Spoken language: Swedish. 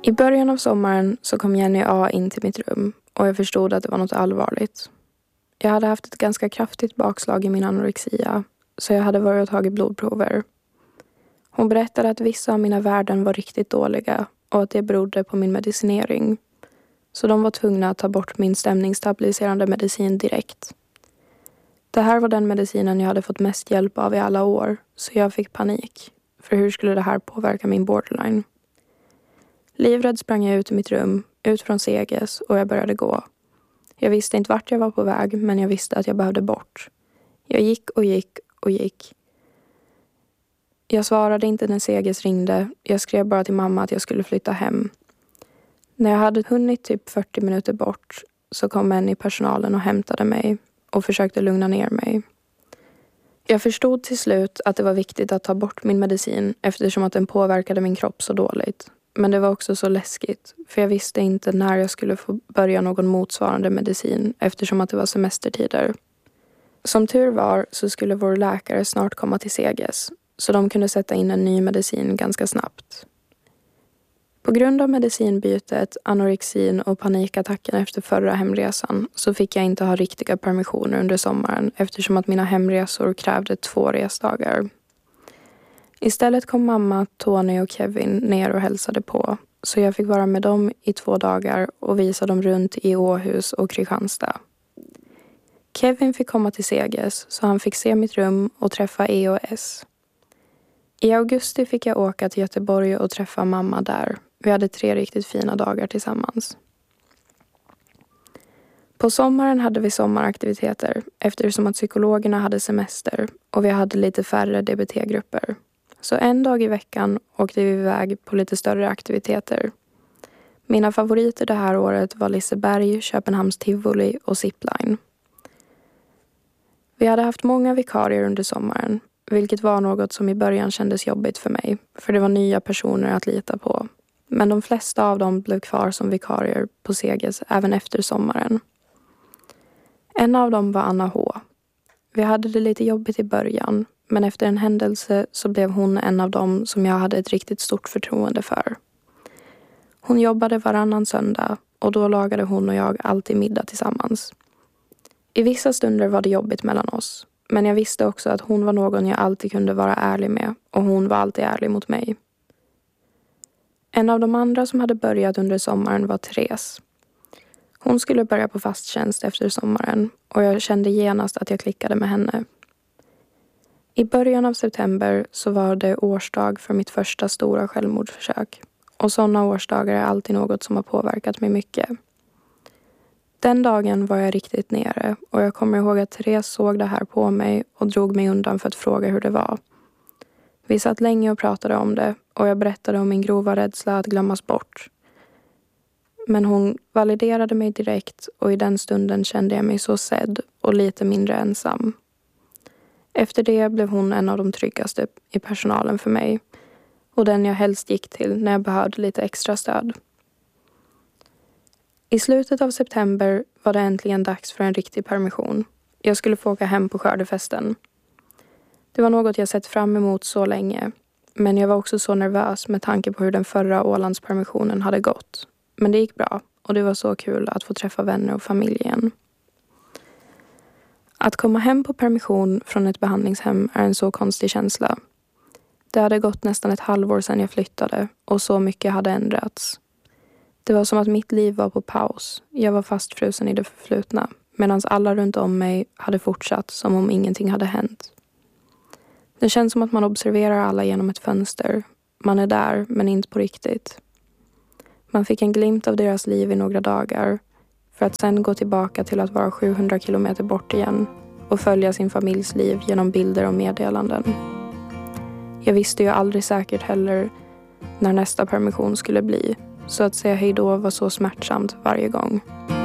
I början av sommaren så kom Jenny A in till mitt rum och jag förstod att det var något allvarligt. Jag hade haft ett ganska kraftigt bakslag i min anorexia, så jag hade varit och tagit blodprover. Hon berättade att vissa av mina värden var riktigt dåliga och att det berodde på min medicinering. Så de var tvungna att ta bort min stämningsstabiliserande medicin direkt. Det här var den medicinen jag hade fått mest hjälp av i alla år, så jag fick panik. För hur skulle det här påverka min borderline? Livrädd sprang jag ut i mitt rum, ut från Seges, och jag började gå. Jag visste inte vart jag var på väg, men jag visste att jag behövde bort. Jag gick och gick och gick. Jag svarade inte när Seges ringde. Jag skrev bara till mamma att jag skulle flytta hem. När jag hade hunnit typ 40 minuter bort så kom en i personalen och hämtade mig och försökte lugna ner mig. Jag förstod till slut att det var viktigt att ta bort min medicin eftersom att den påverkade min kropp så dåligt. Men det var också så läskigt, för jag visste inte när jag skulle få börja någon motsvarande medicin eftersom att det var semestertider. Som tur var så skulle vår läkare snart komma till Seges, så de kunde sätta in en ny medicin ganska snabbt. På grund av medicinbytet, anorexin och panikattacken efter förra hemresan så fick jag inte ha riktiga permissioner under sommaren eftersom att mina hemresor krävde 2 resdagar. Istället kom mamma, Tony och Kevin ner och hälsade på, så jag fick vara med dem i 2 dagar och visa dem runt i Åhus och Kristianstad. Kevin fick komma till Seges så han fick se mitt rum och träffa EOS. I augusti fick jag åka till Göteborg och träffa mamma där. Vi hade 3 riktigt fina dagar tillsammans. På sommaren hade vi sommaraktiviteter eftersom att psykologerna hade semester och vi hade lite färre DBT-grupper. Så en dag i veckan åkte vi iväg på lite större aktiviteter. Mina favoriter det här året var Liseberg, Köpenhamns Tivoli och Zipline. Vi hade haft många vikarier under sommaren, vilket var något som i början kändes jobbigt för mig, för det var nya personer att lita på. Men de flesta av dem blev kvar som vikarier på Seges även efter sommaren. En av dem var Anna H. Vi hade det lite jobbigt i början, men efter en händelse så blev hon en av dem som jag hade ett riktigt stort förtroende för. Hon jobbade varannan söndag och då lagade hon och jag alltid middag tillsammans. I vissa stunder var det jobbigt mellan oss, men jag visste också att hon var någon jag alltid kunde vara ärlig med och hon var alltid ärlig mot mig. En av de andra som hade börjat under sommaren var Therese. Hon skulle börja på fasttjänst efter sommaren och jag kände genast att jag klickade med henne. I början av september så var det årsdag för mitt första stora självmordsförsök. Och sådana årsdagar är alltid något som har påverkat mig mycket. Den dagen var jag riktigt nere och jag kommer ihåg att Therese såg det här på mig och drog mig undan för att fråga hur det var. Vi satt länge och pratade om det och jag berättade om min grova rädsla att glömmas bort. Men hon validerade mig direkt och i den stunden kände jag mig så sedd och lite mindre ensam. Efter det blev hon en av de tryggaste i personalen för mig och den jag helst gick till när jag behövde lite extra stöd. I slutet av september var det äntligen dags för en riktig permission. Jag skulle få åka hem på skördefesten. Det var något jag sett fram emot så länge, men jag var också så nervös med tanke på hur den förra Ålandspermissionen hade gått. Men det gick bra och det var så kul att få träffa vänner och familj igen. Att komma hem på permission från ett behandlingshem är en så konstig känsla. Det hade gått nästan ett halvår sedan jag flyttade och så mycket hade ändrats. Det var som att mitt liv var på paus. Jag var fastfrusen i det förflutna medan alla runt om mig hade fortsatt som om ingenting hade hänt. Det känns som att man observerar alla genom ett fönster. Man är där men inte på riktigt. Man fick en glimt av deras liv i några dagar för att sen gå tillbaka till att vara 700 kilometer bort igen och följa sin familjs liv genom bilder och meddelanden. Jag visste ju aldrig säkert heller när nästa permission skulle bli, så att säga hej då var så smärtsamt varje gång.